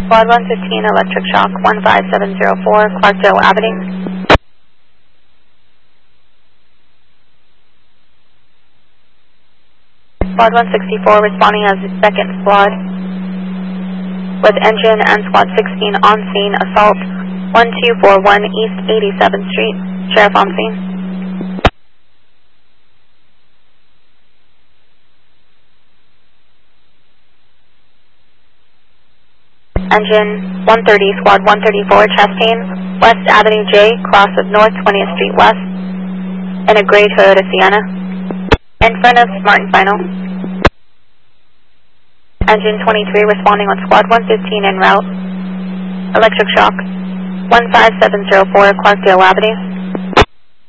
Squad 115, electric shock 15704, Clarkdale Avenue. Squad 164 responding as the second squad with engine and Squad 16 on scene, assault 1241 East 87th Street, Sheriff on scene. Engine 130, Squad 134, Chastain, West Avenue J, cross of North 20th Street West, in a gray Toyota Sienna, in front of Smart and Final. Engine 23 responding on Squad 115 en route, electric shock 15704, Clarkdale Avenue.